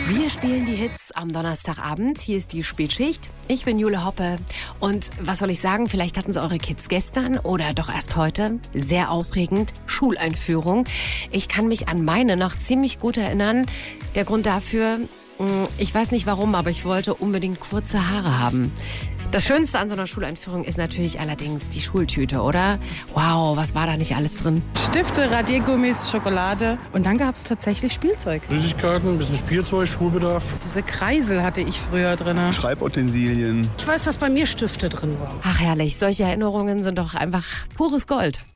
Wir spielen die Hits am Donnerstagabend. Hier ist die Spätschicht. Ich bin Jule Hoppe. Und was soll ich sagen? Vielleicht hatten es eure Kids gestern oder doch erst heute. Sehr aufregend. Schuleinführung. Ich kann mich an meine noch ziemlich gut erinnern. Der Grund dafür, ich weiß nicht warum, aber ich wollte unbedingt kurze Haare haben. Das Schönste an so einer Schuleinführung ist natürlich allerdings die Schultüte, oder? Wow, was war da nicht alles drin? Stifte, Radiergummis, Schokolade. Und dann gab es tatsächlich Spielzeug. Süßigkeiten, ein bisschen Spielzeug, Schulbedarf. Diese Kreisel hatte ich früher drin. Schreibutensilien. Ich weiß, dass bei mir Stifte drin waren. Ach herrlich, solche Erinnerungen sind doch einfach pures Gold.